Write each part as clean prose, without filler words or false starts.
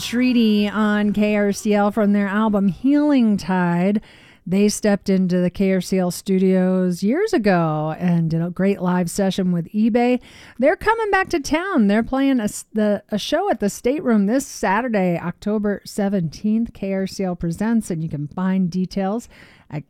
Treaty on KRCL from their album Healing Tide. They stepped into the KRCL studios years ago and did a great live session with eBay. They're coming back to town. They're playing a show at the Stateroom this Saturday, October 17th. KRCL presents, and you can find details at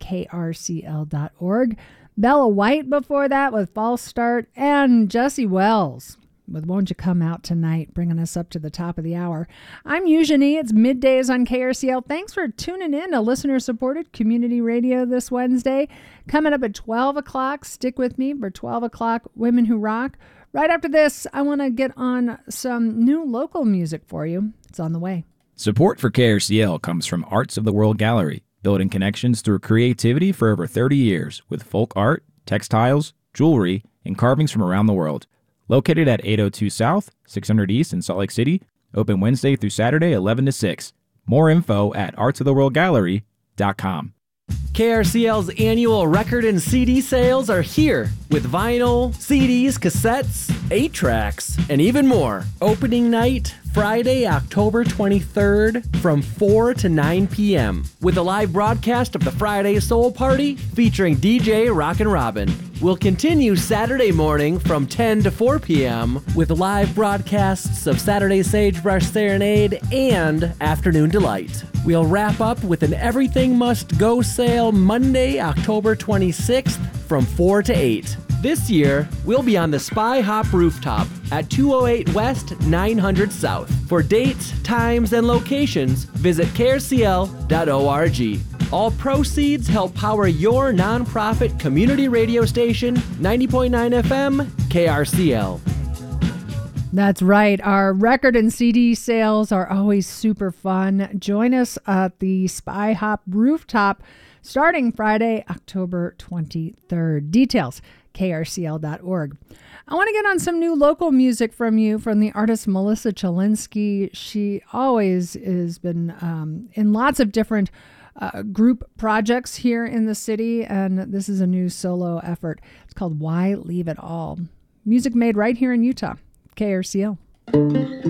krcl.org. Bella White before that with False Start, and Jesse Wells with Won't You Come Out Tonight, bringing us up to the top of the hour. I'm Eugenie. It's middays on KRCL. Thanks for tuning in to listener-supported community radio this Wednesday. Coming up at 12 o'clock, stick with me for 12 o'clock, Women Who Rock. Right after this, I want to get on some new local music for you. It's on the way. Support for KRCL comes from Arts of the World Gallery, building connections through creativity for over 30 years with folk art, textiles, jewelry, and carvings from around the world. Located at 802 South, 600 East in Salt Lake City, open Wednesday through Saturday, 11 to 6. More info at artsoftheworldgallery.com. KRCL's annual record and CD sales are here with vinyl, CDs, cassettes, 8-tracks, and even more. Opening night, Friday, October 23rd from 4 to 9 p.m. with a live broadcast of the Friday Soul Party featuring DJ Rockin' Robin. We'll continue Saturday morning from 10 to 4 p.m. with live broadcasts of Saturday Sagebrush Serenade and Afternoon Delight. We'll wrap up with an Everything Must Go sale Monday, October 26th from 4 to 8. This year, we'll be on the Spy Hop rooftop at 208 West, 900 South. For dates, times, and locations, visit krcl.org. All proceeds help power your nonprofit community radio station, 90.9 FM, KRCL. That's right. Our record and CD sales are always super fun. Join us at the Spy Hop rooftop starting Friday, October 23rd. Details, krcl.org. I want to get on some new local music from you, from the artist Melissa Chalinsky. She always has been in lots of different group projects here in the city, and this is a new solo effort. It's called Why Leave It All. Music made right here in Utah. KRCL.